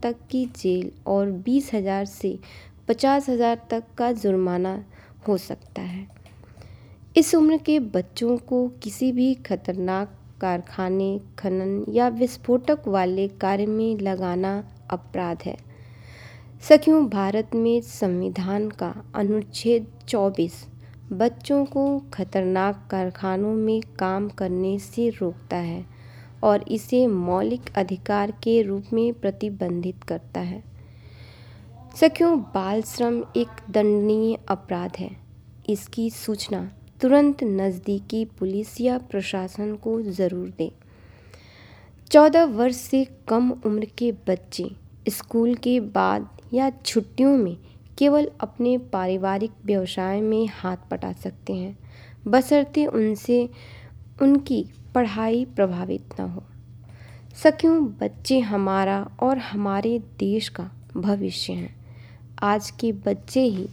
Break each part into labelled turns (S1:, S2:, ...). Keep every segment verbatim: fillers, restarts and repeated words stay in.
S1: तक की जेल और बीस हजार से पचास हजार तक का जुर्माना हो सकता है। इस उम्र के बच्चों को किसी भी खतरनाक कारखाने, खनन या विस्फोटक वाले कार्य में लगाना अपराध है। सखियों, भारत में संविधान का अनुच्छेद चौबीस बच्चों को खतरनाक कारखानों में काम करने से रोकता है और इसे मौलिक अधिकार के रूप में प्रतिबंधित करता है। सखियों, बाल श्रम एक दंडनीय अपराध है। इसकी सूचना तुरंत नज़दीकी पुलिस या प्रशासन को ज़रूर दें। चौदह वर्ष से कम उम्र के बच्चे स्कूल के बाद या छुट्टियों में केवल अपने पारिवारिक व्यवसाय में हाथ बटा सकते हैं, बशर्ते उनसे उनकी पढ़ाई प्रभावित न हो। सखियों, बच्चे हमारा और हमारे देश का भविष्य हैं। आज के बच्चे ही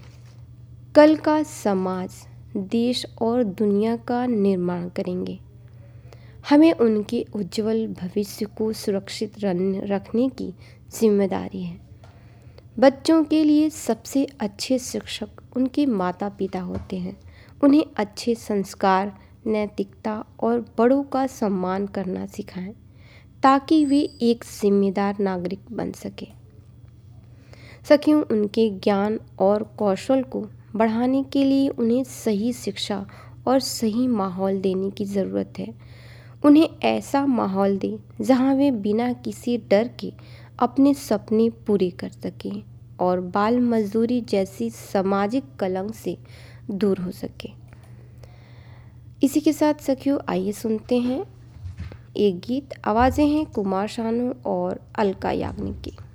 S1: कल का समाज, देश और दुनिया का निर्माण करेंगे। हमें उनके उज्जवल भविष्य को सुरक्षित रखने की जिम्मेदारी है। बच्चों के लिए सबसे अच्छे शिक्षक उनके माता पिता होते हैं। उन्हें अच्छे संस्कार, नैतिकता और बड़ों का सम्मान करना सिखाएं ताकि वे एक जिम्मेदार नागरिक बन सके। सखियों, उनके ज्ञान और कौशल को बढ़ाने के लिए उन्हें सही शिक्षा और सही माहौल देने की ज़रूरत है। उन्हें ऐसा माहौल दें जहां वे बिना किसी डर के अपने सपने पूरे कर सकें और बाल मजदूरी जैसी सामाजिक कलंक से दूर हो सके। इसी के साथ सखियों, आइए सुनते हैं एक गीत। आवाज़ें हैं कुमार शानू और अलका याग्निक की।